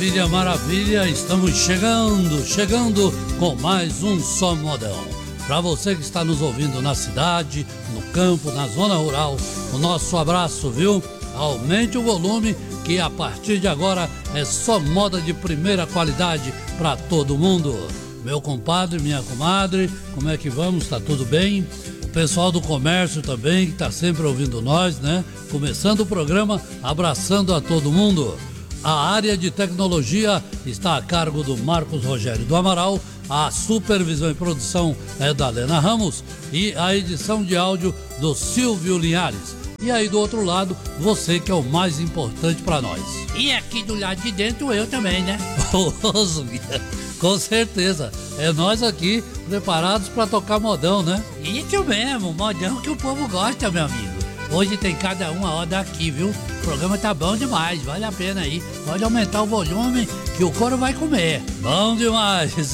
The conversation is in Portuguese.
Maravilha, maravilha, estamos chegando com mais um Só Modão. Para você que está nos ouvindo na cidade, no campo, na zona rural, o nosso abraço, viu? Aumente o volume que a partir de agora é só moda de primeira qualidade para todo mundo. Meu compadre, minha comadre, como é que vamos? Tá tudo bem? O pessoal do comércio também que está sempre ouvindo nós, né? Começando o programa, abraçando a todo mundo. A área de tecnologia está a cargo do Marcos Rogério do Amaral, a supervisão e produção é da Lena Ramos e a edição de áudio do Silvio Linhares. E aí do outro lado, você que é o mais importante para nós. E aqui do lado de dentro eu também, né? Ô, Zuguinha, com certeza, é nós aqui preparados para tocar modão, né? Isso mesmo, modão que o povo gosta, meu amigo. Hoje tem cada uma hora aqui, viu? O programa tá bom demais, vale a pena aí. Pode aumentar o volume que o couro vai comer. Bom demais.